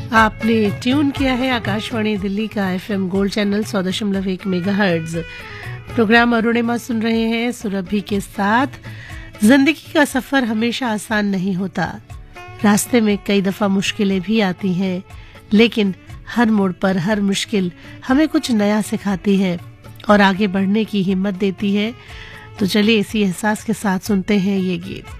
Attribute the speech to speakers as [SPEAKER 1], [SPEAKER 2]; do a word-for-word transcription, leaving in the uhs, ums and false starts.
[SPEAKER 1] आपने ट्यून किया है आकाशवाणी दिल्ली का एफएम गोल्ड चैनल सौ दशमलव एक मेगाहर्ट्ज। प्रोग्राम अरुणिमा सुन रहे हैं सुरभि के साथ। जिंदगी का सफर हमेशा आसान नहीं होता, रास्ते में कई दफा मुश्किलें भी आती हैं, लेकिन हर मोड़ पर हर मुश्किल हमें कुछ नया सिखाती है और आगे बढ़ने की हिम्मत देती है। तो चलिए इसी एहसास के साथ सुनते हैं ये गीत।